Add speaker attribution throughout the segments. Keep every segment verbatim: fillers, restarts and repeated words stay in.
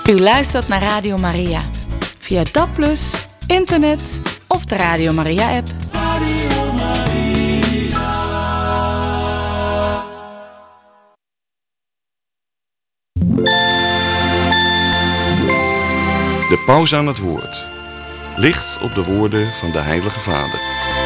Speaker 1: U luistert naar Radio Maria. Via D A B plus, internet of de Radio Maria-app.
Speaker 2: Radio Maria.
Speaker 3: De paus aan het woord. Licht op de woorden van de Heilige Vader.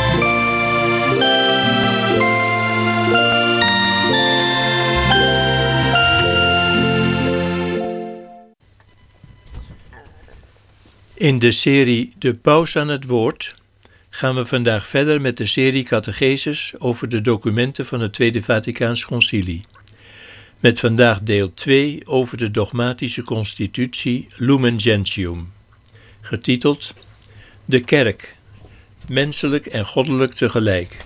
Speaker 4: In de serie De Paus aan het Woord gaan we vandaag verder met de serie catecheses over de documenten van het Tweede Vaticaans Concilie. Met vandaag deel twee over de dogmatische constitutie Lumen Gentium, getiteld De Kerk, menselijk en goddelijk tegelijk.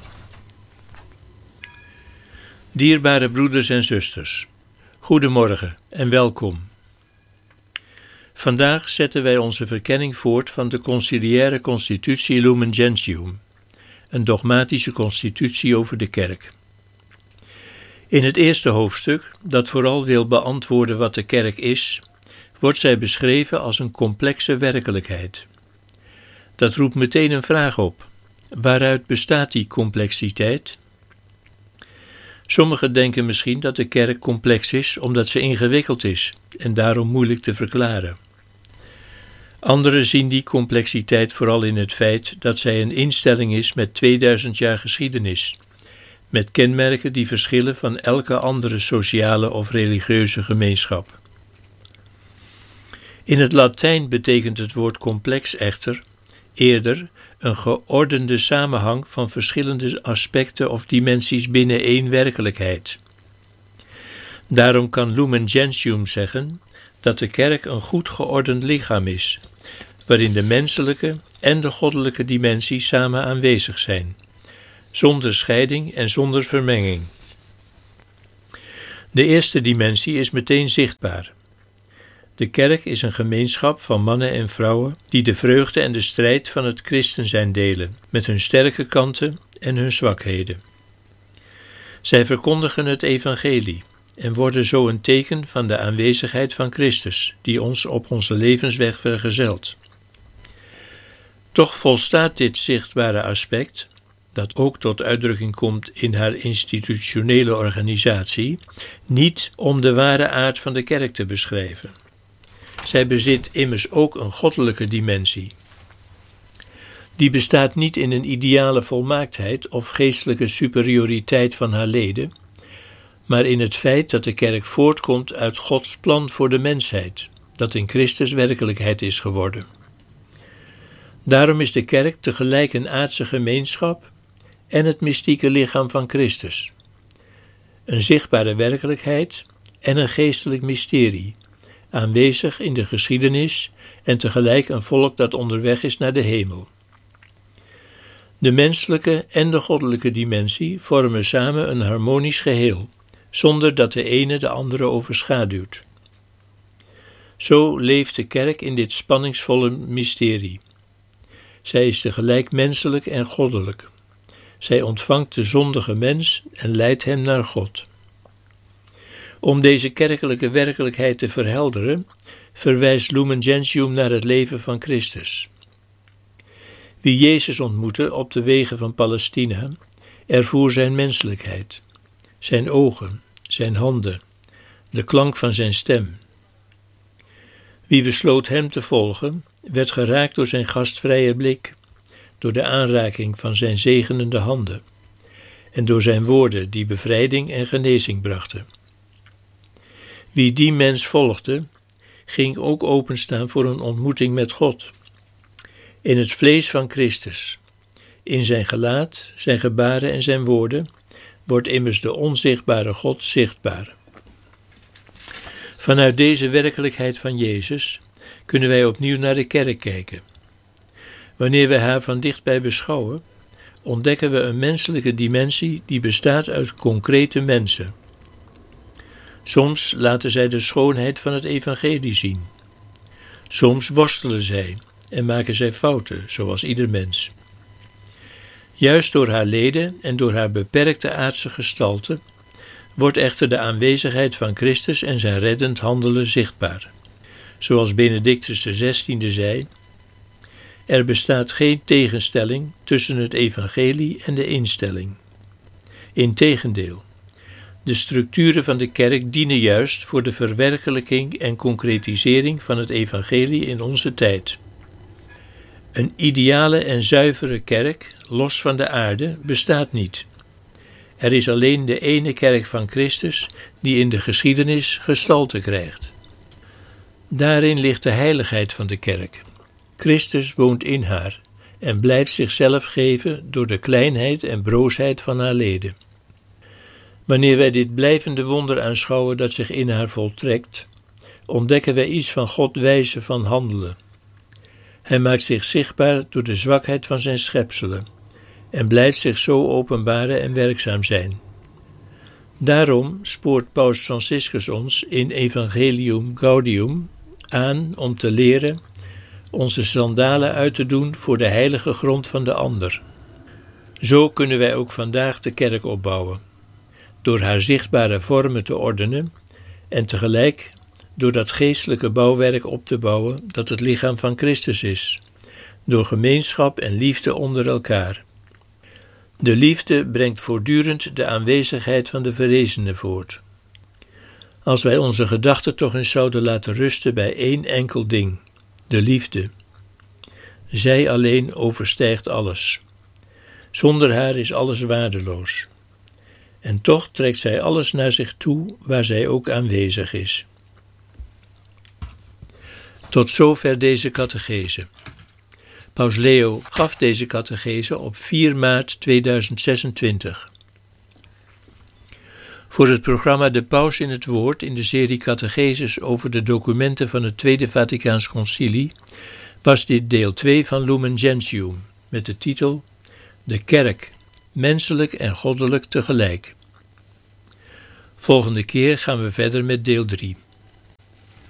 Speaker 4: Dierbare broeders en zusters, goedemorgen en welkom. Vandaag zetten wij onze verkenning voort van de conciliaire constitutie Lumen Gentium, een dogmatische constitutie over de kerk. In het eerste hoofdstuk, dat vooral wil beantwoorden wat de kerk is, wordt zij beschreven als een complexe werkelijkheid. Dat roept meteen een vraag op. Waaruit bestaat die complexiteit? Sommigen denken misschien dat de kerk complex is omdat ze ingewikkeld is en daarom moeilijk te verklaren. Anderen zien die complexiteit vooral in het feit dat zij een instelling is met tweeduizend jaar geschiedenis, met kenmerken die verschillen van elke andere sociale of religieuze gemeenschap. In het Latijn betekent het woord complex echter eerder een geordende samenhang van verschillende aspecten of dimensies binnen één werkelijkheid. Daarom kan Lumen Gentium zeggen dat de kerk een goed geordend lichaam is, waarin de menselijke en de goddelijke dimensie samen aanwezig zijn, zonder scheiding en zonder vermenging. De eerste dimensie is meteen zichtbaar. De kerk is een gemeenschap van mannen en vrouwen die de vreugde en de strijd van het christen zijn delen, met hun sterke kanten en hun zwakheden. Zij verkondigen het evangelie en worden zo een teken van de aanwezigheid van Christus, die ons op onze levensweg vergezelt. Toch volstaat dit zichtbare aspect, dat ook tot uitdrukking komt in haar institutionele organisatie, niet om de ware aard van de kerk te beschrijven. Zij bezit immers ook een goddelijke dimensie. Die bestaat niet in een ideale volmaaktheid of geestelijke superioriteit van haar leden, maar in het feit dat de kerk voortkomt uit Gods plan voor de mensheid, dat in Christus werkelijkheid is geworden. Daarom is de kerk tegelijk een aardse gemeenschap en het mystieke lichaam van Christus. Een zichtbare werkelijkheid en een geestelijk mysterie, aanwezig in de geschiedenis en tegelijk een volk dat onderweg is naar de hemel. De menselijke en de goddelijke dimensie vormen samen een harmonisch geheel, zonder dat de ene de andere overschaduwt. Zo leeft de kerk in dit spanningsvolle mysterie. Zij is tegelijk menselijk en goddelijk. Zij ontvangt de zondige mens en leidt hem naar God. Om deze kerkelijke werkelijkheid te verhelderen, verwijst Lumen Gentium naar het leven van Christus. Wie Jezus ontmoette op de wegen van Palestina, ervoer zijn menselijkheid, zijn ogen, zijn handen, de klank van zijn stem. Wie besloot hem te volgen, werd geraakt door zijn gastvrije blik, door de aanraking van zijn zegenende handen en door zijn woorden die bevrijding en genezing brachten. Wie die mens volgde, ging ook openstaan voor een ontmoeting met God. In het vlees van Christus, in zijn gelaat, zijn gebaren en zijn woorden, wordt immers de onzichtbare God zichtbaar. Vanuit deze werkelijkheid van Jezus kunnen wij opnieuw naar de kerk kijken. Wanneer we haar van dichtbij beschouwen, ontdekken we een menselijke dimensie die bestaat uit concrete mensen. Soms laten zij de schoonheid van het evangelie zien. Soms worstelen zij en maken zij fouten, zoals ieder mens. Juist door haar leden en door haar beperkte aardse gestalte wordt echter de aanwezigheid van Christus en zijn reddend handelen zichtbaar. Zoals Benedictus de zestiende zei: er bestaat geen tegenstelling tussen het evangelie en de instelling. Integendeel, de structuren van de kerk dienen juist voor de verwerkelijking en concretisering van het evangelie in onze tijd. Een ideale en zuivere kerk, los van de aarde, bestaat niet. Er is alleen de ene kerk van Christus die in de geschiedenis gestalte krijgt. Daarin ligt de heiligheid van de kerk. Christus woont in haar en blijft zichzelf geven door de kleinheid en broosheid van haar leden. Wanneer wij dit blijvende wonder aanschouwen dat zich in haar voltrekt, ontdekken wij iets van Gods wijze van handelen. Hij maakt zich zichtbaar door de zwakheid van zijn schepselen en blijft zich zo openbaren en werkzaam zijn. Daarom spoort Paus Franciscus ons in Evangelium Gaudium aan om te leren onze sandalen uit te doen voor de heilige grond van de ander. Zo kunnen wij ook vandaag de kerk opbouwen, door haar zichtbare vormen te ordenen en tegelijk door dat geestelijke bouwwerk op te bouwen dat het lichaam van Christus is, door gemeenschap en liefde onder elkaar. De liefde brengt voortdurend de aanwezigheid van de verrezenen voort. Als wij onze gedachten toch eens zouden laten rusten bij één enkel ding, de liefde. Zij alleen overstijgt alles. Zonder haar is alles waardeloos. En toch trekt zij alles naar zich toe waar zij ook aanwezig is. Tot zover deze catechese. Paus Leo gaf deze catechese op vier maart tweeduizend zesentwintig. Voor het programma De Paus in het Woord in de serie catecheses over de documenten van het Tweede Vaticaans Concilie was dit deel twee van Lumen Gentium met de titel De Kerk, menselijk en goddelijk tegelijk. Volgende keer gaan we verder met deel drie.